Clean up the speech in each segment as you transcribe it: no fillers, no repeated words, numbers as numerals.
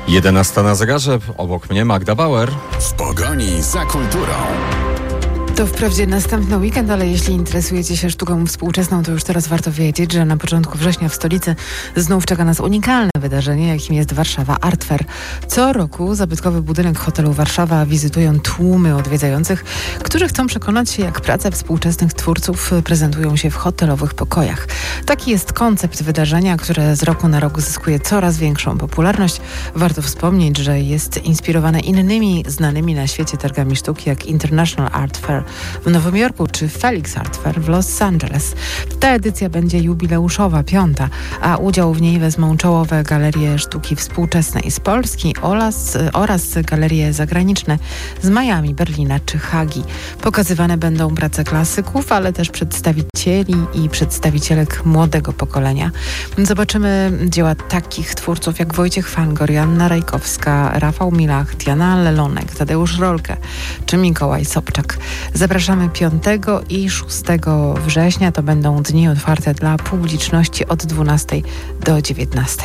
11 na zegarze, obok mnie Magda Bauer. W pogoni za kulturą. To wprawdzie następny weekend, ale jeśli interesujecie się sztuką współczesną, to już teraz warto wiedzieć, że na początku września w stolicy znów czeka nas unikalne wydarzenie, jakim jest Warszawa Art Fair. Co roku zabytkowy budynek hotelu Warszawa wizytują tłumy odwiedzających, którzy chcą przekonać się, jak prace współczesnych twórców prezentują się w hotelowych pokojach. Taki jest koncept wydarzenia, które z roku na rok zyskuje coraz większą popularność. Warto wspomnieć, że jest inspirowane innymi znanymi na świecie targami sztuki, jak International Art Fair w Nowym Jorku czy Felix Art Fair w Los Angeles. Ta edycja będzie jubileuszowa, 5., a udział w niej wezmą czołowe galerie sztuki współczesnej z Polski oraz galerie zagraniczne z Miami, Berlina czy Hagi. Pokazywane będą prace klasyków, ale też przedstawicieli i przedstawicielek młodego pokolenia. Zobaczymy dzieła takich twórców jak Wojciech Fangor, Joanna Rajkowska, Rafał Milach, Diana Lelonek, Tadeusz Rolke czy Mikołaj Sobczak. Zapraszamy 5 i 6 września. To będą dni otwarte dla publiczności od 12 do 19.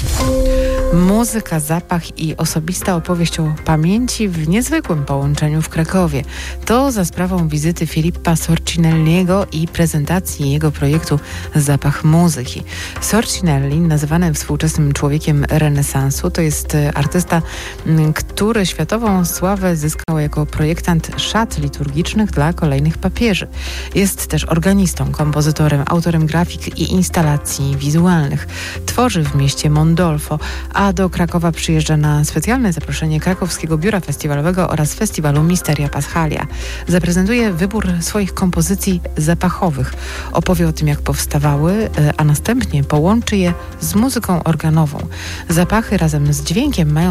Muzyka, zapach i osobista opowieść o pamięci w niezwykłym połączeniu w Krakowie. To za sprawą wizyty Filippa Sorcinelliego i prezentacji jego projektu Zapach muzyki. Sorcinelli, nazywany współczesnym człowiekiem renesansu, to jest artysta, który światową sławę zyskał jako projektant szat liturgicznych dla kolejnych papieży. Jest też organistą, kompozytorem, autorem grafik i instalacji wizualnych. Tworzy w mieście Mondolfo, a do Krakowa przyjeżdża na specjalne zaproszenie Krakowskiego Biura Festiwalowego oraz Festiwalu Misteria Paschalia. Zaprezentuje wybór swoich kompozycji zapachowych. Opowie o tym, jak powstawały, a następnie połączy je z muzyką organową. Zapachy razem z dźwiękiem mają